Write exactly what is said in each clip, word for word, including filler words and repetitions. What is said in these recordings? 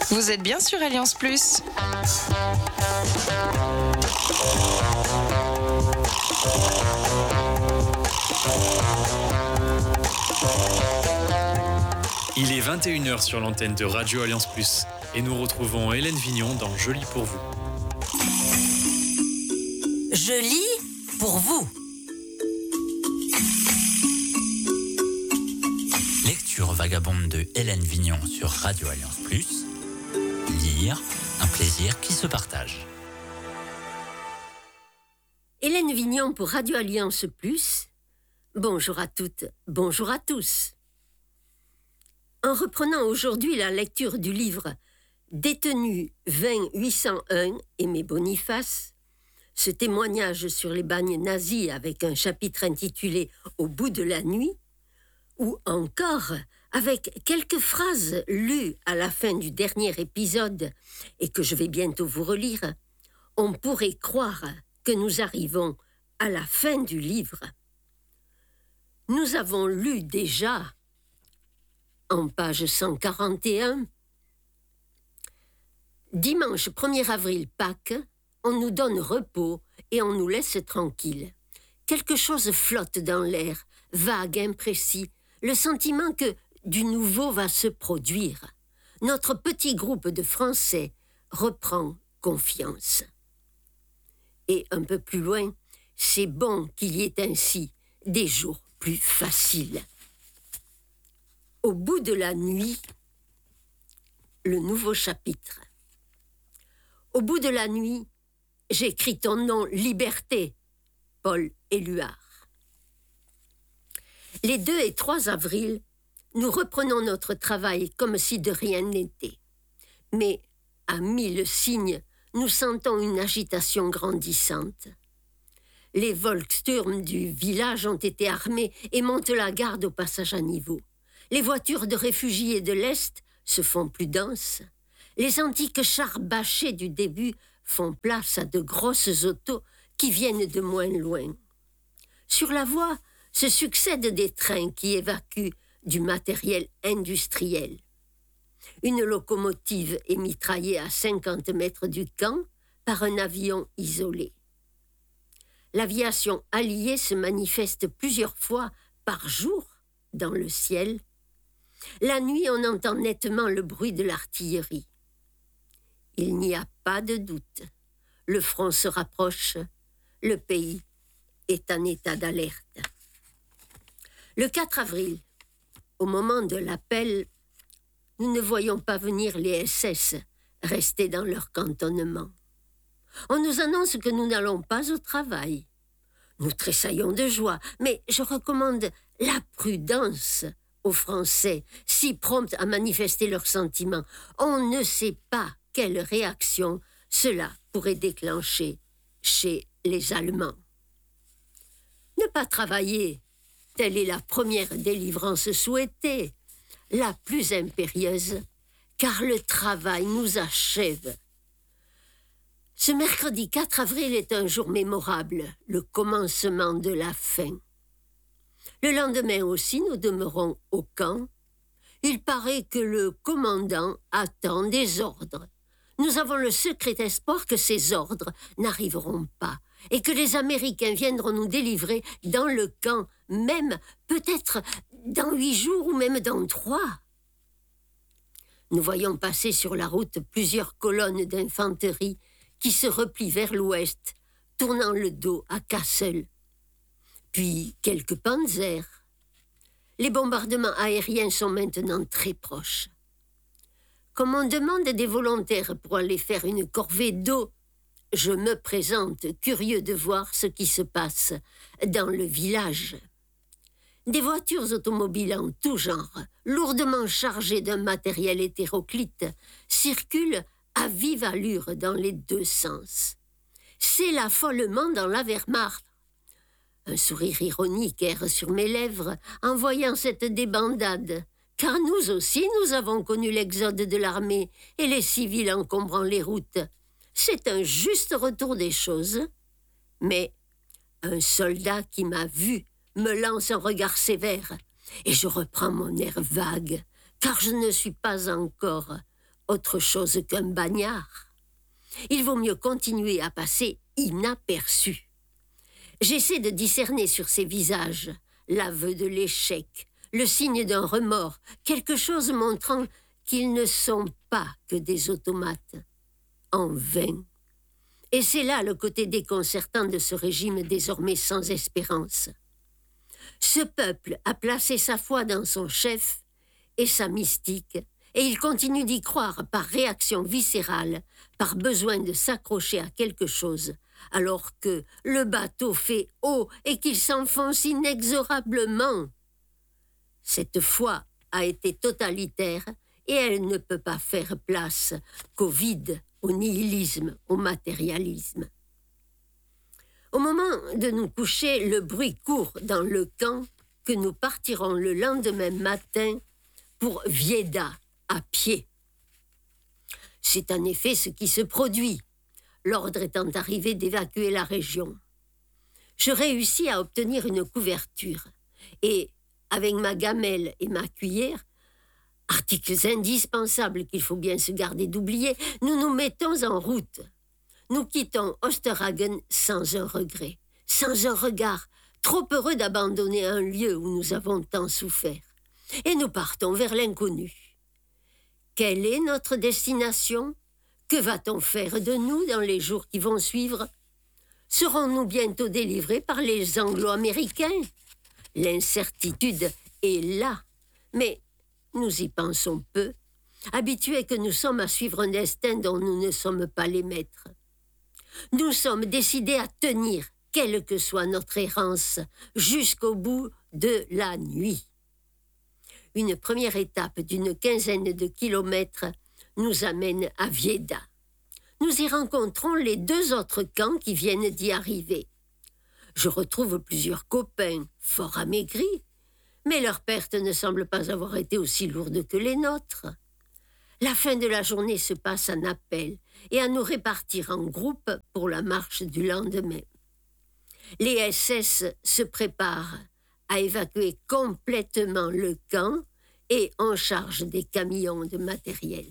Vous êtes bien sur Alliance Plus. Il est vingt et une heures sur l'antenne de Radio Alliance Plus et nous retrouvons Hélène Vignon dans Je lis pour vous. Je lis pour vous. Lecture vagabonde de Hélène Vignon sur Radio Alliance Plus. Lire, un plaisir qui se partage. Hélène Vignon pour Radio Alliance Plus. Bonjour à toutes, bonjour à tous. En reprenant aujourd'hui la lecture du livre Détenu vingt huit cent un, Aimé Boniface, ce témoignage sur les bagnes nazis avec un chapitre intitulé Au bout de la nuit, ou encore avec quelques phrases lues à la fin du dernier épisode et que je vais bientôt vous relire, on pourrait croire que nous arrivons à la fin du livre. Nous avons lu déjà, en page cent quarante et un, dimanche premier avril Pâques, on nous donne repos et on nous laisse tranquilles. Quelque chose flotte dans l'air, vague, imprécis, le sentiment que du nouveau va se produire. Notre petit groupe de Français reprend confiance. Et un peu plus loin, c'est bon qu'il y ait ainsi des jours plus faciles. Au bout de la nuit, le nouveau chapitre. Au bout de la nuit, j'écris ton nom, Liberté, Paul Éluard. Les deux et trois avril, nous reprenons notre travail comme si de rien n'était. Mais, à mille signes, nous sentons une agitation grandissante. Les Volkssturm du village ont été armés et montent la garde au passage à niveau. Les voitures de réfugiés de l'Est se font plus denses. Les antiques chars bâchés du début font place à de grosses autos qui viennent de moins loin. Sur la voie se succèdent des trains qui évacuent du matériel industriel. Une locomotive est mitraillée à cinquante mètres du camp par un avion isolé. L'aviation alliée se manifeste plusieurs fois par jour dans le ciel. La nuit, on entend nettement le bruit de l'artillerie. Il n'y a pas de doute. Le front se rapproche. Le pays est en état d'alerte. Le quatre avril, au moment de l'appel, nous ne voyons pas venir les S S restés dans leur cantonnement. On nous annonce que nous n'allons pas au travail. Nous tressaillons de joie, mais je recommande la prudence aux Français, si prompts à manifester leurs sentiments. On ne sait pas quelle réaction cela pourrait déclencher chez les Allemands. Ne pas travailler, telle est la première délivrance souhaitée, la plus impérieuse, car le travail nous achève. Ce mercredi quatre avril est un jour mémorable, le commencement de la fin. Le lendemain aussi, nous demeurons au camp. Il paraît que le commandant attend des ordres. Nous avons le secret espoir que ces ordres n'arriveront pas et que les Américains viendront nous délivrer dans le camp, même peut-être dans huit jours ou même dans trois. Nous voyons passer sur la route plusieurs colonnes d'infanterie qui se replient vers l'ouest, tournant le dos à Kassel. Puis quelques panzers. Les bombardements aériens sont maintenant très proches. Comme on demande des volontaires pour aller faire une corvée d'eau, je me présente, curieux de voir ce qui se passe dans le village. Des voitures automobiles en tout genre, lourdement chargées d'un matériel hétéroclite, circulent à vive allure dans les deux sens. C'est l'affolement dans la Wehrmacht. Un sourire ironique erre sur mes lèvres en voyant cette débandade, car nous aussi nous avons connu l'exode de l'armée et les civils encombrant les routes. C'est un juste retour des choses. Mais un soldat qui m'a vu me lance un regard sévère et je reprends mon air vague, car je ne suis pas encore autre chose qu'un bagnard. Il vaut mieux continuer à passer inaperçu. J'essaie de discerner sur ces visages l'aveu de l'échec, le signe d'un remords, quelque chose montrant qu'ils ne sont pas que des automates. En vain. Et c'est là le côté déconcertant de ce régime désormais sans espérance. Ce peuple a placé sa foi dans son chef et sa mystique, et il continue d'y croire par réaction viscérale, par besoin de s'accrocher à quelque chose, alors que le bateau fait haut et qu'il s'enfonce inexorablement. Cette foi a été totalitaire et elle ne peut pas faire place qu'au vide, au nihilisme, au matérialisme. Au moment de nous coucher, le bruit court dans le camp que nous partirons le lendemain matin pour Vieda, à pied. C'est en effet ce qui se produit, l'ordre étant arrivé d'évacuer la région. Je réussis à obtenir une couverture et, avec ma gamelle et ma cuillère, articles indispensables qu'il faut bien se garder d'oublier, nous nous mettons en route. Nous quittons Osterhagen sans un regret, sans un regard, trop heureux d'abandonner un lieu où nous avons tant souffert. Et nous partons vers l'inconnu. Quelle est notre destination? Que va-t-on faire de nous dans les jours qui vont suivre? Serons-nous bientôt délivrés par les Anglo-Américains? L'incertitude est là, mais nous y pensons peu, habitués que nous sommes à suivre un destin dont nous ne sommes pas les maîtres. Nous sommes décidés à tenir, quelle que soit notre errance, jusqu'au bout de la nuit. Une première étape d'une quinzaine de kilomètres nous amène à Vieda. Nous y rencontrons les deux autres camps qui viennent d'y arriver. Je retrouve plusieurs copains, fort amaigris, mais leur perte ne semble pas avoir été aussi lourde que les nôtres. La fin de la journée se passe à Naples et à nous répartir en groupe pour la marche du lendemain. Les S S se préparent à évacuer complètement le camp et en charge des camions de matériel.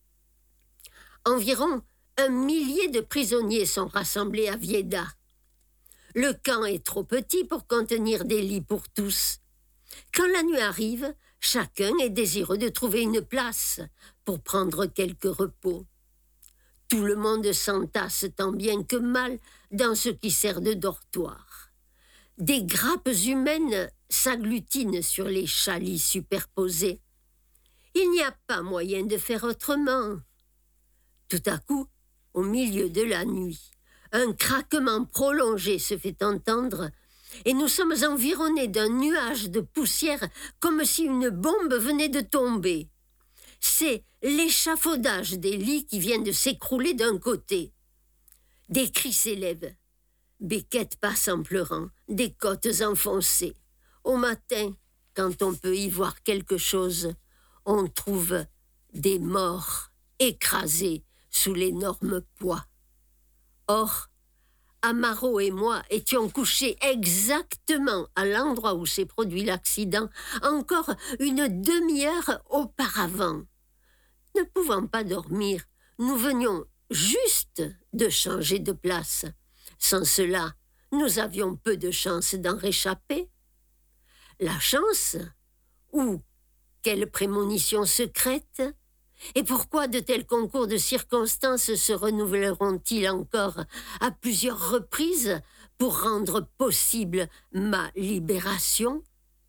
Environ un millier de prisonniers sont rassemblés à Vieda. Le camp est trop petit pour contenir des lits pour tous. Quand la nuit arrive, chacun est désireux de trouver une place pour prendre quelque repos. Tout le monde s'entasse tant bien que mal dans ce qui sert de dortoir. Des grappes humaines s'agglutinent sur les chalits superposés. Il n'y a pas moyen de faire autrement. Tout à coup, au milieu de la nuit, un craquement prolongé se fait entendre et nous sommes environnés d'un nuage de poussière comme si une bombe venait de tomber. C'est l'échafaudage des lits qui vient de s'écrouler d'un côté. Des cris s'élèvent. Beckett passe en pleurant, des côtes enfoncées. Au matin, quand on peut y voir quelque chose, on trouve des morts écrasés sous l'énorme poids. Or, Amaro et moi étions couchés exactement à l'endroit où s'est produit l'accident, encore une demi-heure auparavant. Ne pouvant pas dormir, nous venions juste de changer de place. Sans cela, nous avions peu de chance d'en réchapper. La chance? Ou quelle prémonition secrète? Et pourquoi de tels concours de circonstances se renouvelleront-ils encore à plusieurs reprises pour rendre possible ma libération?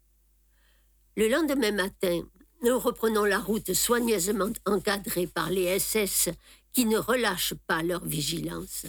Le lendemain matin, nous reprenons la route soigneusement encadrée par les S S qui ne relâchent pas leur vigilance.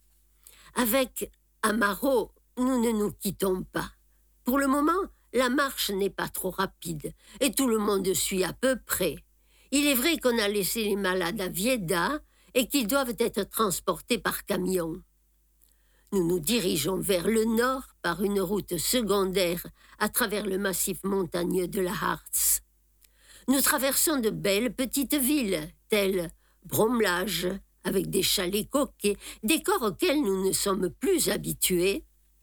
Avec Amaro, nous ne nous quittons pas. Pour le moment, la marche n'est pas trop rapide et tout le monde suit à peu près. Il est vrai qu'on a laissé les malades à Vieda et qu'ils doivent être transportés par camion. Nous nous dirigeons vers le nord par une route secondaire à travers le massif montagneux de la Harz. Nous traversons de belles petites villes, telles Bromlage, avec des chalets coquets, décors auxquels nous ne sommes plus habitués.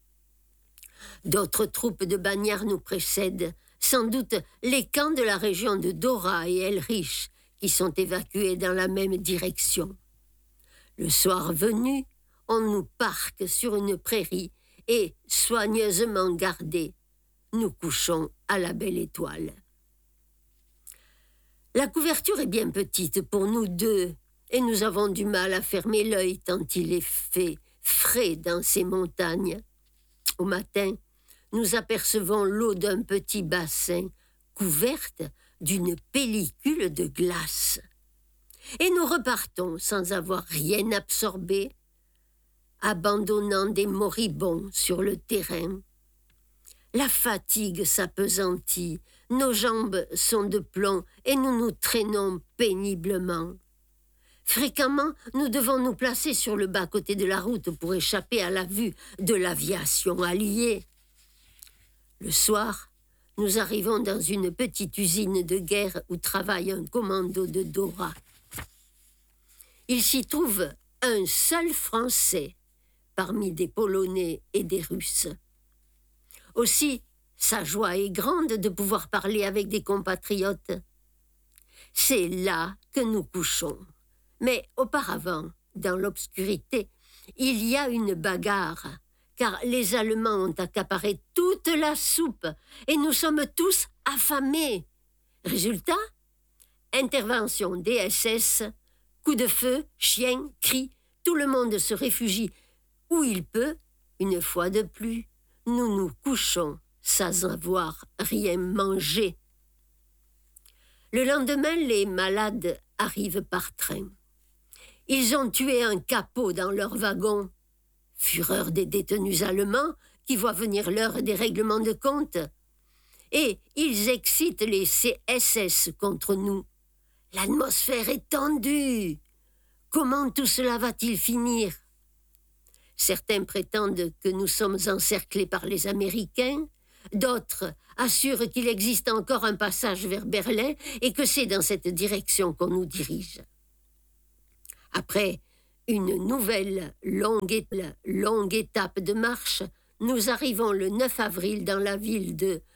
D'autres troupes de bagnards nous précèdent, sans doute les camps de la région de Dora et Elrich, qui sont évacués dans la même direction. Le soir venu, on nous parque sur une prairie et, soigneusement gardés, nous couchons à la belle étoile. La couverture est bien petite pour nous deux et nous avons du mal à fermer l'œil tant il est fait frais dans ces montagnes. Au matin, nous apercevons l'eau d'un petit bassin couverte d'une pellicule de glace. Et nous repartons sans avoir rien absorbé, abandonnant des moribonds sur le terrain. La fatigue s'appesantit, nos jambes sont de plomb et nous nous traînons péniblement. Fréquemment, nous devons nous placer sur le bas-côté de la route pour échapper à la vue de l'aviation alliée. Le soir, nous arrivons dans une petite usine de guerre où travaille un commando de Dora. Il s'y trouve un seul Français parmi des Polonais et des Russes. Aussi, sa joie est grande de pouvoir parler avec des compatriotes. C'est là que nous couchons. Mais auparavant, dans l'obscurité, il y a une bagarre, car les Allemands ont accaparé toute la soupe et nous sommes tous affamés. Résultat, intervention des S S, coup de feu, chiens, cris, tout le monde se réfugie où il peut. Une fois de plus, nous nous couchons sans avoir rien mangé. Le lendemain, les malades arrivent par train. Ils ont tué un capot dans leur wagon. Fureur des détenus allemands qui voient venir l'heure des règlements de compte. Et ils excitent les C S S contre nous. L'atmosphère est tendue. Comment tout cela va-t-il finir? Certains prétendent que nous sommes encerclés par les Américains. D'autres assurent qu'il existe encore un passage vers Berlin et que c'est dans cette direction qu'on nous dirige. Après une nouvelle longue, é- longue étape de marche, nous arrivons le neuf avril dans la ville de